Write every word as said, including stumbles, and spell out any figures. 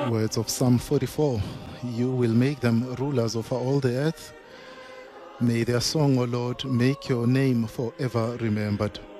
Words of Psalm forty-four. You will make them rulers over all the earth. May their song, O Lord, make your name forever remembered.